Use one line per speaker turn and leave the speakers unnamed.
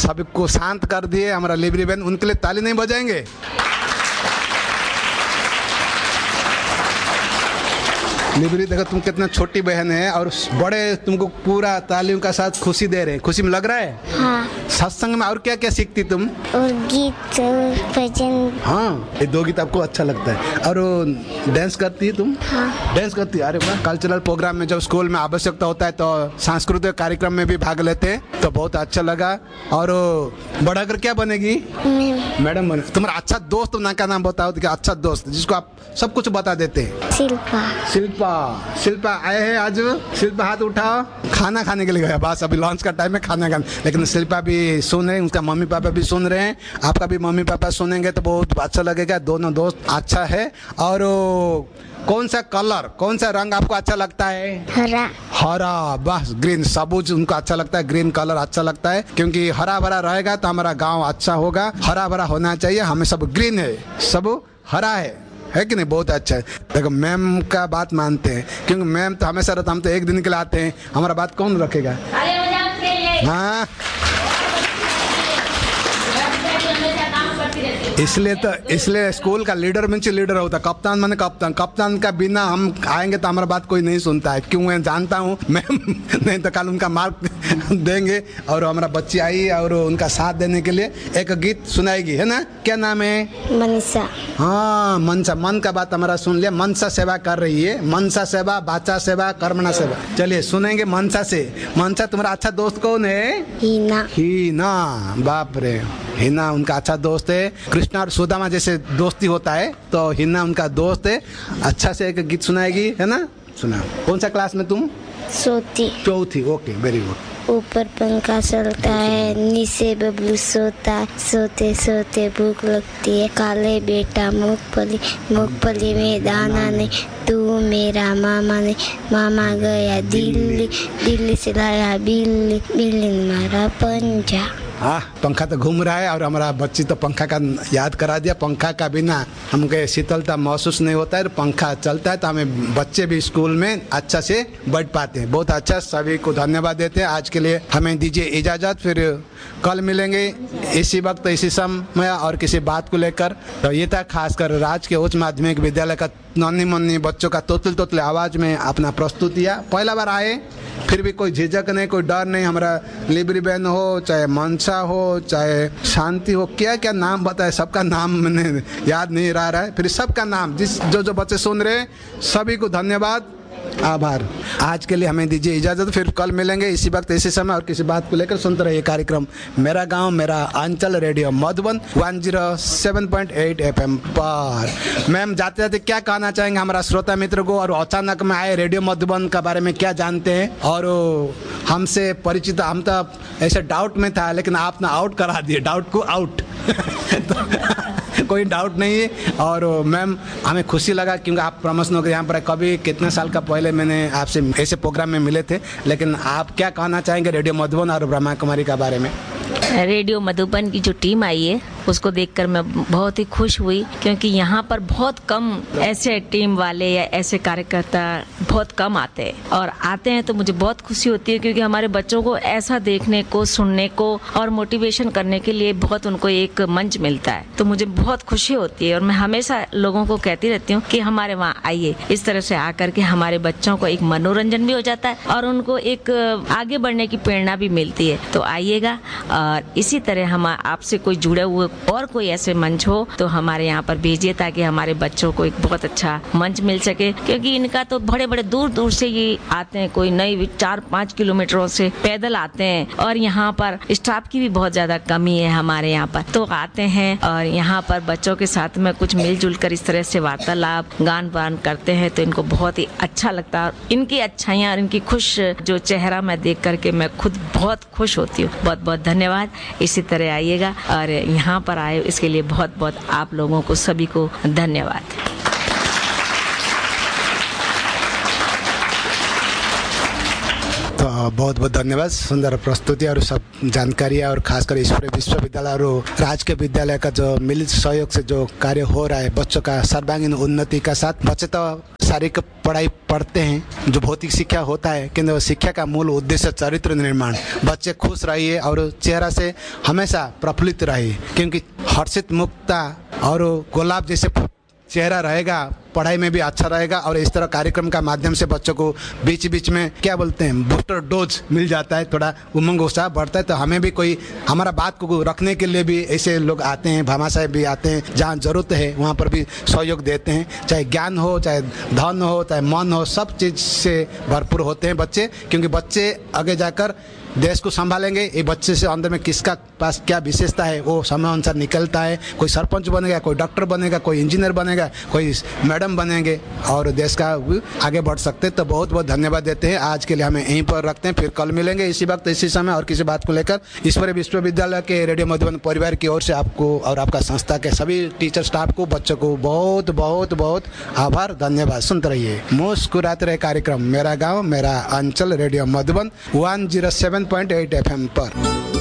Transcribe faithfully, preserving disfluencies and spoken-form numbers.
सबको शांत कर दिए हमारा लिबरी बहन, उनके लिए ताली नहीं बजाएंगे? लिबरी देखो तुम कितना छोटी बहन है और बड़े तुमको पूरा तालियों का साथ खुशी दे रहे हैं। खुशी में लग रहा है?
हाँ।
सत्संग में और क्या क्या सीखती तुम?
और गीत और भजन।
हाँ, ये दो गीत आपको अच्छा लगता है। और डांस करती है तुम?
हाँ।
डांस करती है? अरे वाह। कल्चरल प्रोग्राम में जब स्कूल में आवश्यकता होता है तो सांस्कृतिक कार्यक्रम में भी भाग लेते हैं, तो बहुत अच्छा लगा। और बड़ा कर क्या बनेगी? मैडम बने। तुम्हारा अच्छा दोस्त ना का नाम बताओ, अच्छा दोस्त जिसको आप सब कुछ बता देते हैं।
शिल्पा।
शिल्पा। शिल्पा आए हैं आज? शिल्पा हाथ उठाओ। खाना खाने के लिए गया, बस अभी लंच का टाइम है, खाना खाने। लेकिन शिल्पा भी सुन रहे हैं, उसका मम्मी पापा भी सुन रहे हैं, आपका भी मम्मी पापा सुनेंगे तो बहुत अच्छा लगेगा। दोनों दोस्त अच्छा है। और कौन सा कलर, कौन सा रंग आपको अच्छा लगता है?
हरा।
हरा, बस ग्रीन, सबूज उनको अच्छा लगता है, ग्रीन कलर अच्छा लगता है, क्योंकि हरा भरा रहेगा तो हमारा गांव अच्छा होगा। हरा भरा होना चाहिए, हमें सब ग्रीन है, सब हरा है, है कि नहीं? बहुत अच्छा है। देखो मैम का बात मानते हैं, क्योंकि मैम तो हमेशा रहता, हम तो एक दिन के लिए आते हैं, हमारा बात कौन रखेगा? हाँ, इसलिए तो इसलिए स्कूल का लीडर में लीडर होता है, कप्तान माने कप्तान। कप्तान का बिना हम आएंगे तो हमारा बात कोई नहीं सुनता है, क्यों? मैं जानता हूँ मैम नहीं तो कल उनका मार्क देंगे। और हमारा बच्ची आई और उनका साथ देने के लिए एक गीत सुनाएगी, है ना? क्या नाम है?
मनसा।
हाँ, मनसा। मन का बात हमारा सुन लिया। मनसा सेवा कर रही है, मनसा सेवा, बाचा सेवा, कर्मणा सेवा। चलिए सुनेंगे मनसा से। मनसा तुम्हारा अच्छा दोस्त कौन है?
हीना।
हीना, बाप रे, हिना उनका अच्छा दोस्त है। कृष्णा और सुदामा जैसे दोस्ती होता है तो हिना उनका दोस्त है। अच्छा से एक गीत सुनाएगी, है ना? सुना। कौन सा क्लास में तुम?
सोती।
चौथी, ओके, वेरी गुड।
ऊपर पंखा चलता है, नीचे बबलू सोता है, सोते सोते भूख लगती है, काले बेटा मूंगफली, मूंगफली में दाना नहीं, तू मेरा मामा नहीं, मामा गया दिल्ली, दिल्ली से लाया बिल्ली, बिल्ली ने मारा पंजा।
हाँ, पंखा तो घूम रहा है और हमारा बच्ची तो पंखा का याद करा दिया। पंखा का बिना हमको शीतलता महसूस नहीं होता है, पंखा चलता है तो हमें बच्चे भी स्कूल में अच्छा से बैठ पाते हैं। बहुत अच्छा, सभी को धन्यवाद देते हैं। आज के लिए हमें दीजिए इजाज़त, फिर कल मिलेंगे इसी वक्त इसी समय और किसी बात को लेकर। तो ये था खासकर राज के उच्च माध्यमिक विद्यालय का नन्ही मुन्नी बच्चों का तोतले तोतले आवाज़ में अपना प्रस्तुतिया। पहला बार आए, फिर भी कोई झिझक नहीं, कोई डर नहीं। हमारा लिबरी बहन हो, चाहे मनसा हो, चाहे शांति हो, क्या क्या नाम बताए, सबका नाम मैंने याद नहीं रह रहा है। फिर सबका नाम, जिस जो जो बच्चे सुन रहे हैं सभी को धन्यवाद, आभार। आज के लिए हमें दीजिए इजाज़त, फिर कल मिलेंगे इसी वक्त इसी समय और किसी बात को लेकर। सुनते रहिए कार्यक्रम मेरा गांव मेरा अंचल, radio Madhuban one zero seven point eight F M पर। मैम जाते जाते क्या कहना चाहेंगे हमारा श्रोता मित्र को, और अचानक में आए रेडियो मधुबन के बारे में क्या जानते हैं और हमसे परिचित? हम तो ऐसे डाउट में था, लेकिन आपने आउट करा दिए डाउट को, आउट तो कोई डाउट नहीं है। और मैम हमें खुशी लगा क्योंकि आप प्रमोशन होकर यहाँ पर कभी कितने साल का पहले मैंने आपसे ऐसे प्रोग्राम में मिले थे। लेकिन आप क्या कहना चाहेंगे रेडियो मधुबन और ब्रह्मा कुमारी के बारे में?
रेडियो मधुबन की जो टीम आई है उसको देखकर मैं बहुत ही खुश हुई, क्योंकि यहाँ पर बहुत कम ऐसे टीम वाले या ऐसे कार्यकर्ता बहुत कम आते हैं, और आते हैं तो मुझे बहुत खुशी होती है, क्योंकि हमारे बच्चों को ऐसा देखने को, सुनने को और मोटिवेशन करने के लिए बहुत उनको एक मंच मिलता है। तो मुझे बहुत खुशी होती है और मैं हमेशा लोगों को कहती रहती हूँ कि हमारे वहाँ आइए। इस तरह से आकर के हमारे बच्चों को एक मनोरंजन भी हो जाता है और उनको एक आगे बढ़ने की प्रेरणा भी मिलती है। तो आइएगा, और इसी तरह हम आपसे कोई जुड़े हुए और कोई ऐसे मंच हो तो हमारे यहाँ पर भेजिए, ताकि हमारे बच्चों को एक बहुत अच्छा मंच मिल सके। क्योंकि इनका तो बड़े बड़े दूर दूर से ये आते हैं, कोई नई चार पाँच किलोमीटरों से पैदल आते हैं, और यहाँ पर स्टाफ की भी बहुत ज्यादा कमी है हमारे यहाँ पर। तो आते हैं और यहाँ पर बच्चों के साथ में कुछ मिलजुल कर इस तरह से वार्तालाप, गान वान करते हैं, तो इनको बहुत ही अच्छा लगता है। इनकी अच्छाइयाँ और इनकी खुश जो चेहरा मैं देख करके मैं खुद बहुत खुश होती हूँ। बहुत बहुत धन्यवाद। इसी तरह आइएगा, और यहाँ पर आए इसके लिए बहुत बहुत आप लोगों को सभी को धन्यवाद।
तो बहुत बहुत धन्यवाद। सुंदर प्रस्तुति और सब जानकारी और खासकर ईश्वरीय विश्वविद्यालय और राजकीय विद्यालय का जो मिलित सहयोग से जो कार्य हो रहा है बच्चों का सर्वांगीण उन्नति का साथ, बच्चे तो शारीरिक पढ़ाई पढ़ते हैं जो भौतिक शिक्षा होता है, किंतु शिक्षा का मूल उद्देश्य चरित्र निर्माण। बच्चे खुश रहिए और चेहरा से हमेशा प्रफुल्लित रहिए, क्योंकि हर्षित मुक्ता और गुलाब जैसे चेहरा रहेगा, पढ़ाई में भी अच्छा रहेगा। और इस तरह कार्यक्रम का माध्यम से बच्चों को बीच बीच में क्या बोलते हैं बूस्टर डोज मिल जाता है, थोड़ा उमंग उत्साह बढ़ता है। तो हमें भी कोई हमारा बात को रखने के लिए भी ऐसे लोग आते हैं, भामा साहब भी आते हैं, जहाँ ज़रूरत है वहाँ पर भी सहयोग देते हैं। चाहे ज्ञान हो, चाहे धन हो, चाहे मन हो, सब चीज़ से भरपूर होते हैं बच्चे, क्योंकि बच्चे आगे जाकर देश को संभालेंगे। ये बच्चे से अंदर में किसका पास क्या विशेषता है वो समय अनुसार निकलता है। कोई सरपंच बनेगा, कोई डॉक्टर बनेगा, कोई इंजीनियर बनेगा, कोई मैडम बनेंगे और देश का आगे बढ़ सकते। तो बहुत बहुत धन्यवाद देते हैं। आज के लिए हमें यहीं पर रखते हैं, फिर कल मिलेंगे इसी वक्त इसी समय और किसी बात को लेकर। ईश्वरीय विश्वविद्यालय के रेडियो मधुबन परिवार की ओर से आपको और आपका संस्था के सभी टीचर स्टाफ को, बच्चों को बहुत बहुत बहुत आभार, धन्यवाद। सुनते रहिए मुस्कुराते रहे कार्यक्रम मेरा गाँव मेरा अंचल radio Madhuban one zero seven point eight F M पर।